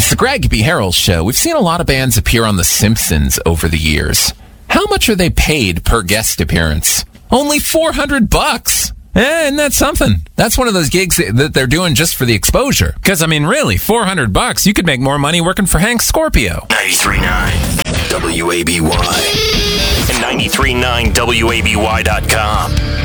It's the Greg B. Harrell Show. We've seen a lot of bands appear on The Simpsons over the years. How much are they paid per guest appearance? Only $400. Isn't that something? That's one of those gigs that they're doing just for the exposure. Because, I mean, really, $400, you could make more money working for Hank Scorpio. 93.9 WABY. And 93.9WABY.com.